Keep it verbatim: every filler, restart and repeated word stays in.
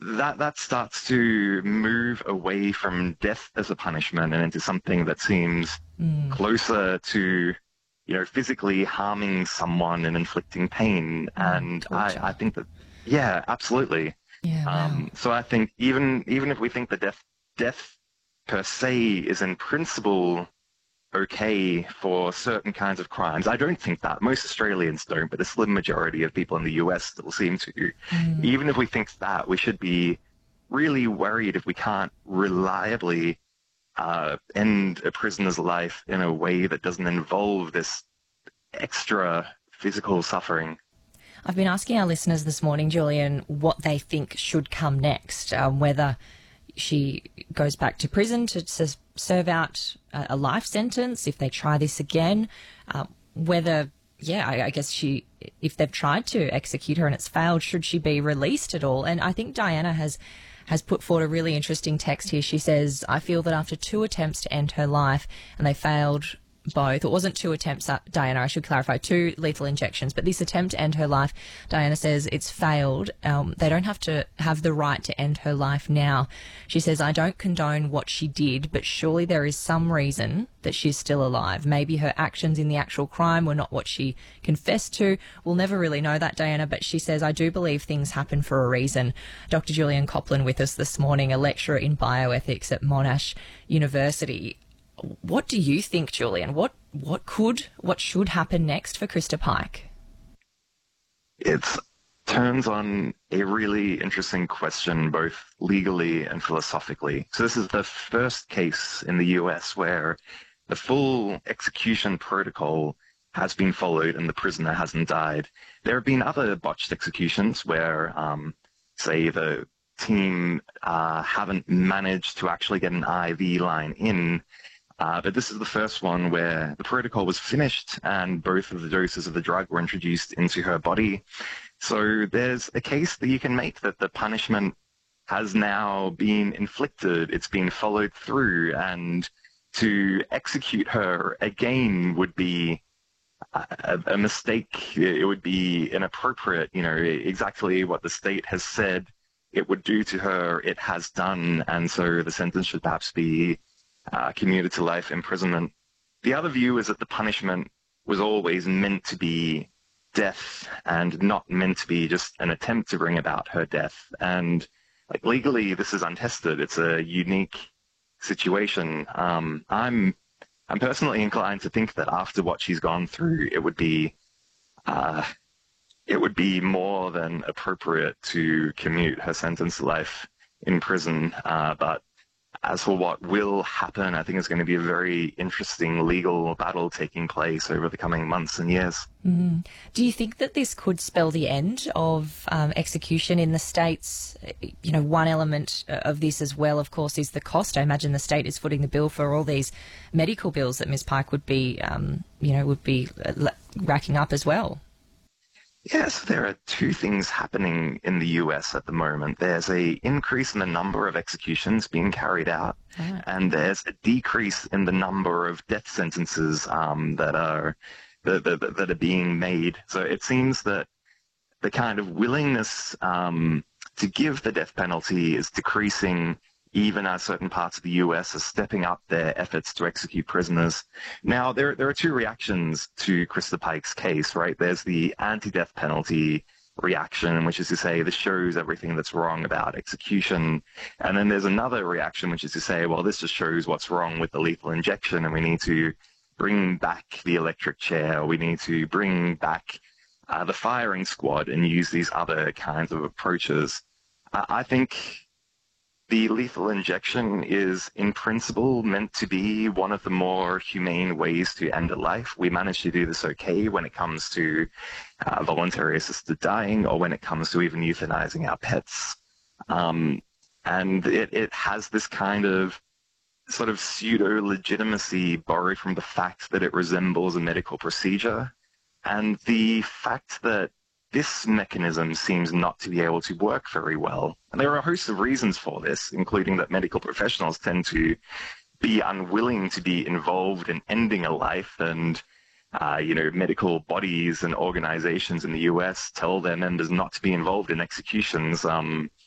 that that starts to move away from death as a punishment and into something that seems Mm, closer to, you know, physically harming someone and inflicting pain. mm, And I, I torture. think that, yeah, absolutely. Yeah, wow. Um, so I think even even if we think that death death per se is in principle okay for certain kinds of crimes. I don't think that. Most Australians don't, but a slim majority of people in the U S still seem to. Mm. Even if we think that, we should be really worried if we can't reliably uh, end a prisoner's life in a way that doesn't involve this extra physical suffering. I've been asking our listeners this morning, Julian, what they think should come next, um, whether she goes back to prison to, to serve out a, a life sentence if they try this again, uh, whether, yeah, I, I guess she, if they've tried to execute her and it's failed, should she be released at all? And I think Diana has has put forward a really interesting text here. She says, I feel that after two attempts to end her life and they failed both. It wasn't two attempts, uh, Diana, I should clarify, two lethal injections, but this attempt to end her life, Diana says it's failed. Um, they don't have to have the right to end her life now. She says, I don't condone what she did, but surely there is some reason that she's still alive. Maybe her actions in the actual crime were not what she confessed to. We'll never really know that, Diana, but she says, I do believe things happen for a reason. Doctor Julian Copland with us this morning, a lecturer in bioethics at Monash University. What do you think, Julian? What what could, what should happen next for Krista Pike? It turns on a really interesting question, both legally and philosophically. So this is the first case in the U S where the full execution protocol has been followed and the prisoner hasn't died. There have been other botched executions where, um, say, the team uh, haven't managed to actually get an I V line in. Uh, but this is the first one where the protocol was finished and both of the doses of the drug were introduced into her body. So there's a case that you can make that the punishment has now been inflicted, it's been followed through, and to execute her again would be a, a mistake. It would be inappropriate. You know, exactly what the state has said it would do to her, it has done, and so the sentence should perhaps be uh, commuted to life imprisonment. The other view is that the punishment was always meant to be death and not meant to be just an attempt to bring about her death. And like legally, this is untested. It's a unique situation. Um, I'm I'm personally inclined to think that after what she's gone through, it would be uh, it would be more than appropriate to commute her sentence to life in prison. Uh, but as for what will happen, I think it's going to be a very interesting legal battle taking place over the coming months and years. Mm. Do you think that this could spell the end of um, execution in the States? You know, one element of this as well, of course, is the cost. I imagine the state is footing the bill for all these medical bills that Miz Pike would be, um, you know, would be uh, racking up as well. Yes, there are two things happening in the U S at the moment. There's a increase in the number of executions being carried out, Right. and there's a decrease in the number of death sentences um, that are that, that, that are being made. So it seems that the kind of willingness um, to give the death penalty is decreasing, even as certain parts of the U S are stepping up their efforts to execute prisoners. Now, there, there are two reactions to Krista Pike's case, right? There's the anti-death penalty reaction, which is to say this shows everything that's wrong about execution. And then there's another reaction, which is to say, well, this just shows what's wrong with the lethal injection, and we need to bring back the electric chair, we need to bring back uh, the firing squad and use these other kinds of approaches. Uh, I think the lethal injection is, in principle, meant to be one of the more humane ways to end a life. We manage to do this okay when it comes to uh, voluntary assisted dying, or when it comes to even euthanizing our pets. Um, and it, it has this kind of sort of pseudo-legitimacy borrowed from the fact that it resembles a medical procedure, and the fact that this mechanism seems not to be able to work very well. And there are a host of reasons for this, including that medical professionals tend to be unwilling to be involved in ending a life, and uh, you know, medical bodies and organizations in the U S tell their members not to be involved in executions. Um,